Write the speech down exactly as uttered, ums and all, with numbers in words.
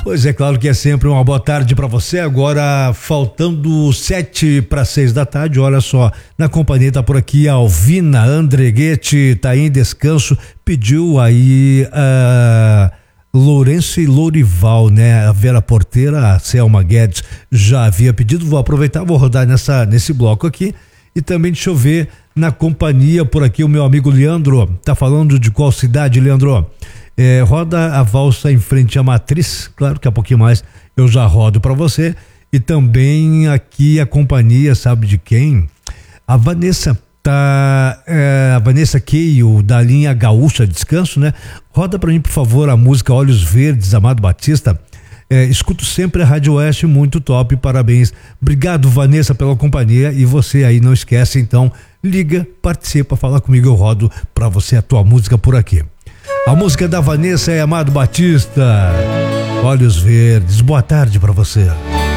Pois é, claro que é sempre uma boa tarde para você. Agora, faltando sete para seis da tarde, olha só, na companhia tá por aqui a Alvina Andreguete, tá em descanso, pediu aí a Lourenço e Lourival, né? A Vera Porteira, a Selma Guedes já havia pedido, vou aproveitar, vou rodar nessa, nesse bloco aqui. E também deixa eu ver na companhia por aqui o meu amigo Leandro, tá falando de qual cidade, Leandro? É, roda a valsa em frente à Matriz, claro que a pouquinho mais eu já rodo para você. E também aqui a companhia, sabe de quem? A Vanessa, tá, é, a Vanessa Keio, da linha Gaúcha Descanso, né? Roda para mim, por favor, a música Olhos Verdes, Amado Batista. É, escuto sempre a Rádio Oeste, muito top, parabéns. Obrigado, Vanessa, pela companhia. E você aí, não esquece, então, liga, participa, fala comigo, eu rodo para você a tua música por aqui. A música da Vanessa é Amado Batista, Olhos Verdes. Boa tarde para você.